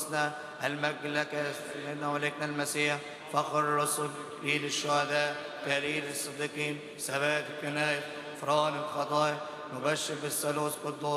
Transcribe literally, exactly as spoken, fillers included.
الحسنى. المجد لك يا سيدنا ولكنا المسيح، فخر الرسل، ليل الشهداء، كليل الصديقين، ثبات الكنائس، غفران الخطايا. نبشر بالثالوث قدوس